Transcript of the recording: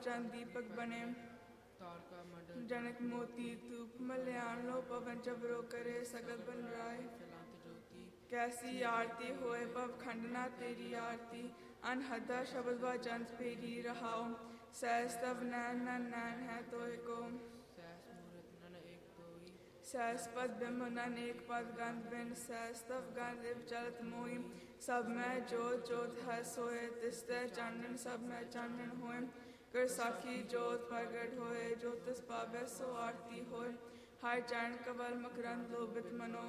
ਚੰਦ ਦੀਪਕ ਬਣੇ ਤਾਰਕਾ ਮੰਡਲ ਜਨਕ ਮੋਤੀ ਧੂਪ ਮਲਿਆਣ ਲੋ ਪਵਨ ਜਬਰੋ ਕਰੇ ਸਗਲ ਬਨ ਰਾਏ ਫੈਲਾਂਤ ਜੋਤੀ ਕੈਸੀ ਆਰਤੀ ਹੋਏ ਪਵ ਖੰਡਨਾ ਤੇਰੀ ਆਰਤੀ ਅਨਹਦਾ ਸ਼ਬਦ ਵਚਨ ਫੇਰੀ ਰਹਾਓ ਸਹਿਸ ਤਵ ਨੈਣ ਨੈਣ ਨੈਣ ਹੈ ਤੋਏ ਕੋ ਸਹਿਸ ਮੂਰਤ ਨਨ ਏਕ ਤੋਈ ਸਹਿਸ ਪਦ ਬਿੰਬ ਨਨ ਏਕ ਪਦ ਗੰਧ ਬਿਨ ਸਹਿਸ ਤਵ ਗੰਧ ਇਵ ਚਲਤ ਮੋਈ ਸਭ ਮੈਂ ਜੋਤ ਜੋਤ ਹੈ ਸੋਏ ਤਿਸਤੈ ਚਾਨਣ ਸਭ ਮੈਂ ਚਾਨਣ ਹੋਏ ਕਰ ਸਾਖੀ ਜੋਤ ਪ੍ਰਗਟ ਹੋਏ ਜੋ ਤਿਸ ਪਾਵੈ ਸੋ ਆਰਤੀ ਹੋਏ ਹਰ ਚਰਨ ਕਵਲ ਮਕਰੰਦ ਲੋਭਿਤ ਮਨੋ